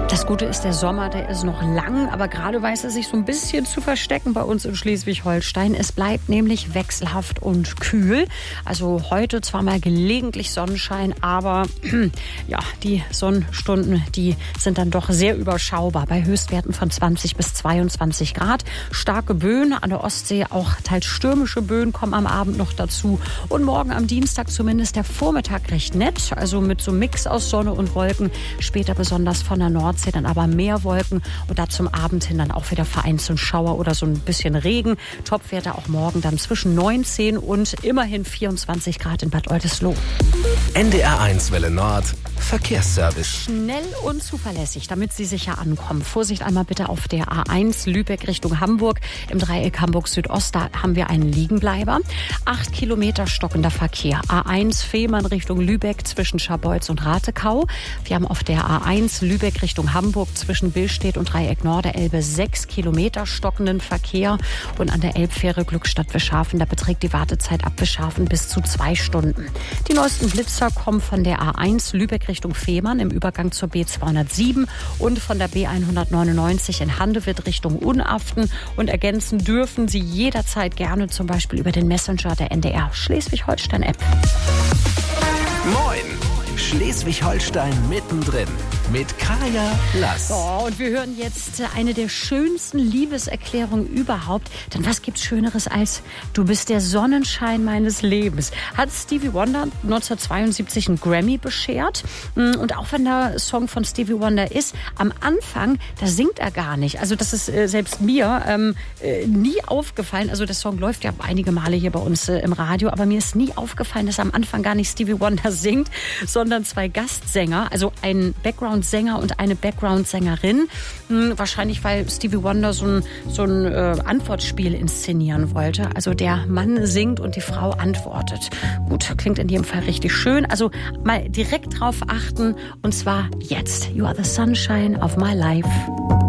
Das Gute ist, der Sommer, der ist noch lang, aber gerade weiß er sich so ein bisschen zu verstecken bei uns in Schleswig-Holstein. Es bleibt nämlich wechselhaft und kühl. Also heute zwar mal gelegentlich Sonnenschein, aber ja, die Sonnenstunden, die sind dann doch sehr überschaubar bei Höchstwerten von 20 bis 22 Grad. Starke Böen an der Ostsee, auch teils stürmische Böen kommen am Abend noch dazu. Und morgen am Dienstag zumindest der Vormittag recht nett, also mit so einem Mix aus Sonne und Wolken. Später besonders von der Nordsee dann aber mehr Wolken und da zum Abend hin dann auch wieder vereinzelt Schauer oder so ein bisschen Regen. Topwerte auch morgen dann zwischen 19 und immerhin 24 Grad in Bad Oldesloe. NDR1 Welle Nord, Verkehrsservice. Schnell und zuverlässig, damit Sie sicher ankommen. Vorsicht einmal bitte auf der A1 Lübeck Richtung Hamburg. Im Dreieck Hamburg Südost, da haben wir einen Liegenbleiber. 8 Kilometer stockender Verkehr. A1 Fehmarn Richtung Lübeck zwischen Scharbeutz und Ratekau. Wir haben auf der A1 Lübeck Richtung Hamburg zwischen Billstedt und Dreieck Norderelbe 6 Kilometer stockenden Verkehr. Und an der Elbfähre Glückstadt-Wischhafen, da beträgt die Wartezeit ab Wischhafen bis zu 2 Stunden. Die neuesten Blitzer kommen von der A1 Lübeck Richtung Fehmarn im Übergang zur B207 und von der B199 in Handewitt Richtung Unaften. Und ergänzen dürfen Sie jederzeit gerne zum Beispiel über den Messenger der NDR Schleswig-Holstein-App. Moin! Schleswig-Holstein mittendrin mit Kaya Lass. Oh, und wir hören jetzt eine der schönsten Liebeserklärungen überhaupt. Denn was gibt's Schöneres als "Du bist der Sonnenschein meines Lebens"? Hat Stevie Wonder 1972 einen Grammy beschert. Und auch wenn der Song von Stevie Wonder ist, am Anfang, da singt er gar nicht. Also das ist selbst mir nie aufgefallen. Also der Song läuft ja einige Male hier bei uns im Radio, aber mir ist nie aufgefallen, dass am Anfang gar nicht Stevie Wonder singt, sondern 2 Gastsänger, also ein Background-Sänger und eine Background-Sängerin. Wahrscheinlich, weil Stevie Wonder so ein Antwortspiel inszenieren wollte. Also der Mann singt und die Frau antwortet. Gut, klingt in jedem Fall richtig schön. Also mal direkt drauf achten und zwar jetzt. You are the sunshine of my life.